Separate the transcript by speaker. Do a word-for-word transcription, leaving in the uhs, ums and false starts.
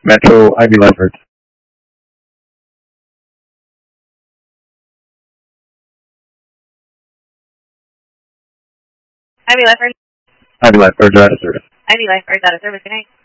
Speaker 1: Metro Ivy Lifeguards.
Speaker 2: Ivy Lifeguards.
Speaker 1: Ivy Lifeguards out of service.
Speaker 2: Ivy Lifeguards out of service. Good night.